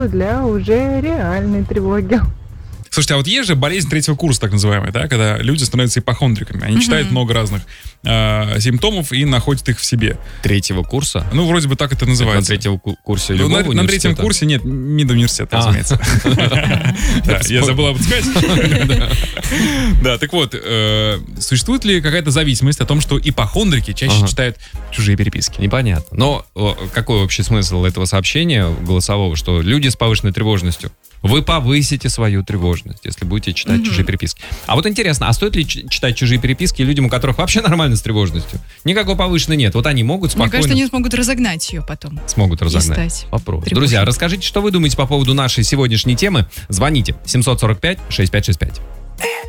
для уже реальной тревоги. Слушайте, а вот есть же болезнь третьего курса, так называемая, да, когда люди становятся ипохондриками. Они читают много разных симптомов и находят их в себе. Третьего курса? Ну, вроде бы так это называется. На третьем курсе Ну, любого на третьем курсе нет, медуниверситета, разумеется. Я забыл об этом сказать. Да, так вот, существует ли какая-то зависимость о том, что ипохондрики чаще читают чужие переписки? Непонятно. Но какой вообще смысл этого сообщения голосового, что люди с повышенной тревожностью? Вы повысите свою тревожность, если будете читать чужие переписки. А вот интересно, а стоит ли читать чужие переписки людям, у которых вообще нормально с тревожностью? Никакой повышенной нет. Вот они могут спокойно... Мне кажется, они смогут разогнать ее потом. Смогут разогнать. Попробуйте. Друзья, расскажите, что вы думаете по поводу нашей сегодняшней темы. Звоните 745-6565.